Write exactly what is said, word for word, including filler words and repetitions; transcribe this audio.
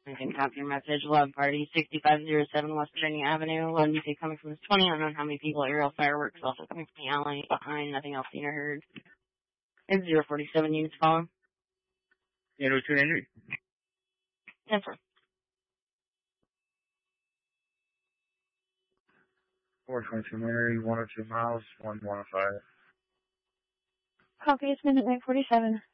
I can copy your message. Love Party, sixty-five oh seven West Virginia Avenue. Loud music coming from this twenty. Unknown how many people. Aerial fireworks also coming from the alley behind. Nothing else seen or heard. It's zero forty-seven units following. eight oh two Henry. Yes, sir. four twenty-two Mary, one oh two miles, one one oh five. Copy, it's minute nine forty-seven.